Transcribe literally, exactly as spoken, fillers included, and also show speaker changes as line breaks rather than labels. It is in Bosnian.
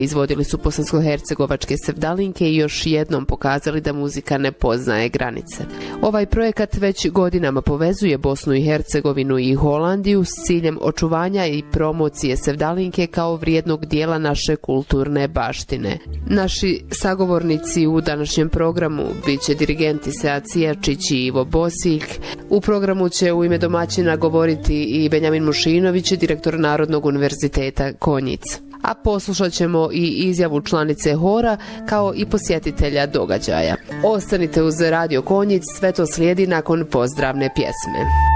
Izvodili su bosansko-hercegovačke sevdalinke i još jednom pokazali da muzika ne poznaje granice. Ovaj projekat već godinama povezuje Bosnu i Hercegovinu i Holandiju s ciljem očuvanja i promocije sevdalinke kao vrijednog dijela naše kulturne baštine. Naši sagovornici u današnjem programu bit će dirigenti Sead Sijačić i Ivo Bosiljk. U programu će u ime domaćina govoriti i Benjamin Mušinović, direktor Narodnog univerziteta Konjic. A poslušat ćemo i izjavu članice hora kao i posjetitelja događaja. Ostanite uz Radio Konjic, sve to slijedi nakon pozdravne pjesme.